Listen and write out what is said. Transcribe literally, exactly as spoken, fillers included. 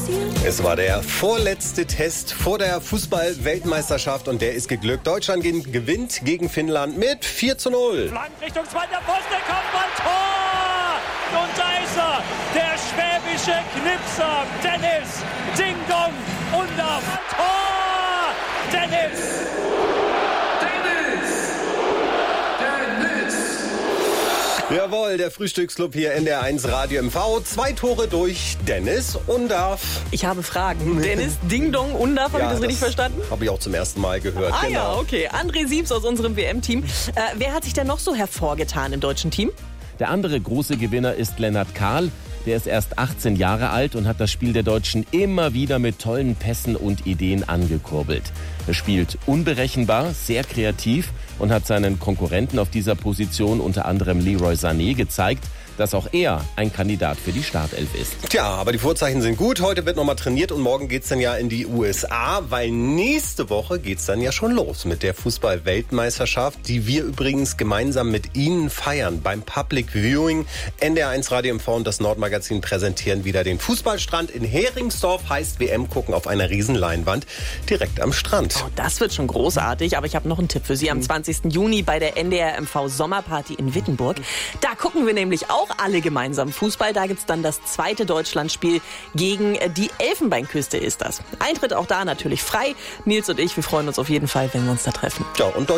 Es war der vorletzte Test vor der Fußball-Weltmeisterschaft und der ist geglückt. Deutschland gewinnt gegen Finnland mit vier zu null. Flank Richtung zweiter Pfosten, Kopfball, Tor! Und da ist er, der schwäbische Knipser, Dennis Ding Dong Undaff, Tor! Dennis! Jawohl, der Frühstücksclub hier in der eins Radio M V. Zwei Tore durch Dennis Undaff. Ich habe Fragen. Dennis Ding Dong Undaff, habe Ja, ich das richtig das verstanden? Habe ich auch zum ersten Mal gehört. Ah genau. ja, okay. André Siebs aus unserem W M-Team. Äh, wer hat sich denn noch so hervorgetan im deutschen Team? Der andere große Gewinner ist Lennart Kahl. Der ist erst achtzehn Jahre alt und hat das Spiel der Deutschen immer wieder mit tollen Pässen und Ideen angekurbelt. Er spielt unberechenbar, sehr kreativ und hat seinen Konkurrenten auf dieser Position, unter anderem Leroy Sané, gezeigt, dass auch er ein Kandidat für die Startelf ist. Tja, aber die Vorzeichen sind gut. Heute wird nochmal trainiert und morgen geht's dann ja in die U S A, weil nächste Woche geht's dann ja schon los mit der Fußball-Weltmeisterschaft, die wir übrigens gemeinsam mit Ihnen feiern. Beim Public Viewing N D R eins Radio M V und das Nordmagazin präsentieren wieder den Fußballstrand in Heringsdorf. Heißt W M gucken auf einer Riesenleinwand direkt am Strand. Oh, das wird schon großartig, aber ich habe noch einen Tipp für Sie. Am zwanzigsten Juni bei der N D R M V Sommerparty in Wittenburg. Da gucken wir nämlich auch alle gemeinsam Fußball. Da gibt's dann das zweite Deutschlandspiel gegen die Elfenbeinküste ist das. Eintritt auch da natürlich frei. Nils und ich, wir freuen uns auf jeden Fall, wenn wir uns da treffen. Ja, und